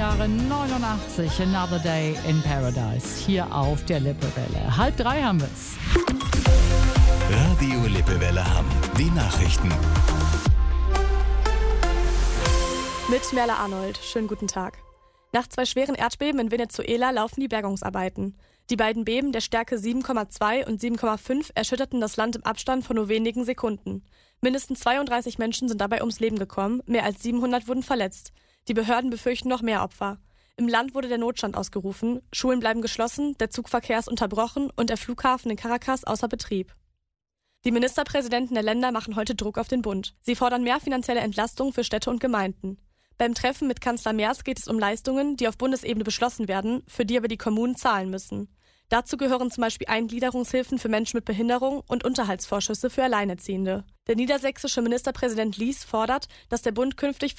Jahre 89, Another Day in Paradise, hier auf der Lippewelle. 2:30 haben wir's. Radio Lippewelle Hamm, die Nachrichten. Mit Merle Arnold. Schönen guten Tag. Nach 2 schweren Erdbeben in Venezuela laufen die Bergungsarbeiten. Die beiden Beben der Stärke 7,2 und 7,5 erschütterten das Land im Abstand von nur wenigen Sekunden. Mindestens 32 Menschen sind dabei ums Leben gekommen, mehr als 700 wurden verletzt. Die Behörden befürchten noch mehr Opfer. Im Land wurde der Notstand ausgerufen, Schulen bleiben geschlossen, der Zugverkehr ist unterbrochen und der Flughafen in Caracas außer Betrieb. Die Ministerpräsidenten der Länder machen heute Druck auf den Bund. Sie fordern mehr finanzielle Entlastung für Städte und Gemeinden. Beim Treffen mit Kanzler Merz geht es um Leistungen, die auf Bundesebene beschlossen werden, für die aber die Kommunen zahlen müssen. Dazu gehören zum Beispiel Eingliederungshilfen für Menschen mit Behinderung und Unterhaltsvorschüsse für Alleinerziehende. Der niedersächsische Ministerpräsident Lies fordert, dass der Bund künftig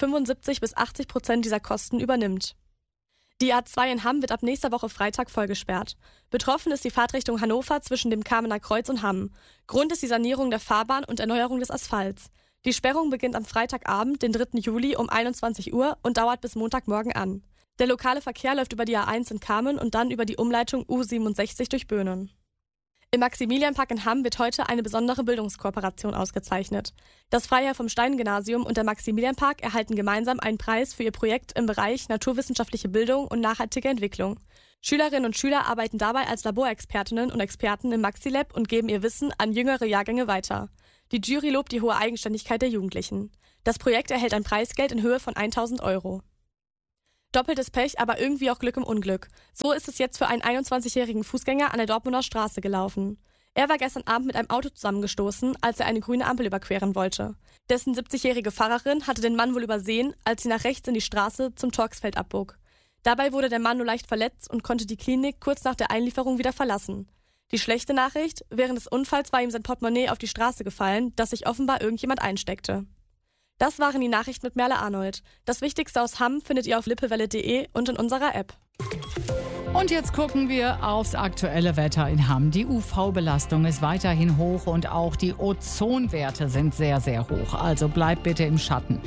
75-80% dieser Kosten übernimmt. Die A2 in Hamm wird ab nächster Woche Freitag vollgesperrt. Betroffen ist die Fahrtrichtung Hannover zwischen dem Kamener Kreuz und Hamm. Grund ist die Sanierung der Fahrbahn und Erneuerung des Asphalts. Die Sperrung beginnt am Freitagabend, den 3. Juli um 21 Uhr und dauert bis Montagmorgen an. Der lokale Verkehr läuft über die A1 in Kamen und dann über die Umleitung U67 durch Böhnen. Im Maximilianpark in Hamm wird heute eine besondere Bildungskooperation ausgezeichnet. Das Freiherr vom Stein-Gymnasium und der Maximilianpark erhalten gemeinsam einen Preis für ihr Projekt im Bereich naturwissenschaftliche Bildung und nachhaltige Entwicklung. Schülerinnen und Schüler arbeiten dabei als Laborexpertinnen und Experten im Maxilab und geben ihr Wissen an jüngere Jahrgänge weiter. Die Jury lobt die hohe Eigenständigkeit der Jugendlichen. Das Projekt erhält ein Preisgeld in Höhe von 1.000 €. Doppeltes Pech, aber irgendwie auch Glück im Unglück. So ist es jetzt für einen 21-jährigen Fußgänger an der Dortmunder Straße gelaufen. Er war gestern Abend mit einem Auto zusammengestoßen, als er eine grüne Ampel überqueren wollte. Dessen 70-jährige Fahrerin hatte den Mann wohl übersehen, als sie nach rechts in die Straße zum Torxfeld abbog. Dabei wurde der Mann nur leicht verletzt und konnte die Klinik kurz nach der Einlieferung wieder verlassen. Die schlechte Nachricht, während des Unfalls war ihm sein Portemonnaie auf die Straße gefallen, das sich offenbar irgendjemand einsteckte. Das waren die Nachrichten mit Merle Arnold. Das Wichtigste aus Hamm findet ihr auf lippewelle.de und in unserer App. Und jetzt gucken wir aufs aktuelle Wetter in Hamm. Die UV-Belastung ist weiterhin hoch und auch die Ozonwerte sind sehr, sehr hoch. Also bleibt bitte im Schatten.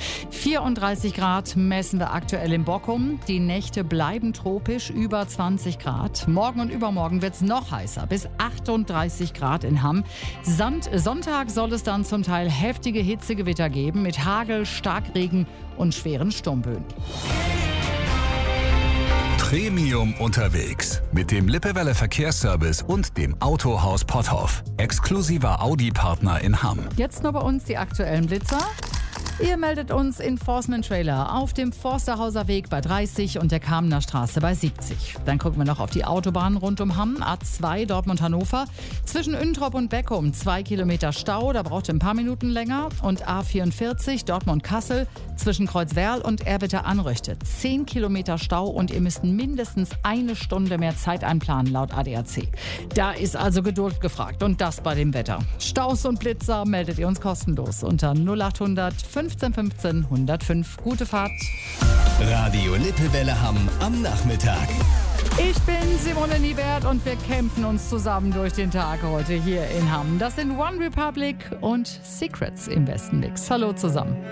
34 Grad messen wir aktuell in Bockum. Die Nächte bleiben tropisch, über 20 Grad. Morgen und übermorgen wird es noch heißer, bis 38 Grad in Hamm. Sonntag soll es dann zum Teil heftige Hitzegewitter geben mit Hagel, Starkregen und schweren Sturmböen. Premium unterwegs mit dem Lippewelle Verkehrsservice und dem Autohaus Potthoff. Exklusiver Audi-Partner in Hamm. Jetzt nur bei uns die aktuellen Blitzer. Ihr meldet uns Enforcement Trailer auf dem Forsterhauser Weg bei 30 und der Kamener Straße bei 70. Dann gucken wir noch auf die Autobahnen rund um Hamm. A2 Dortmund-Hannover. Zwischen Üntrop und Beckum 2 Kilometer Stau, da braucht ihr ein paar Minuten länger. Und A44 Dortmund-Kassel zwischen Kreuzwerl und Erwitter-Anröchte. 10 Kilometer Stau und ihr müsst mindestens 1 Stunde mehr Zeit einplanen laut ADAC. Da ist also Geduld gefragt und das bei dem Wetter. Staus und Blitzer meldet ihr uns kostenlos unter 0800 15 15 105. Gute Fahrt. Radio Lippewelle Hamm am Nachmittag. Ich bin Simone Niebert und wir kämpfen uns zusammen durch den Tag heute hier in Hamm. Das sind One Republic und Secrets im besten Mix. Hallo zusammen.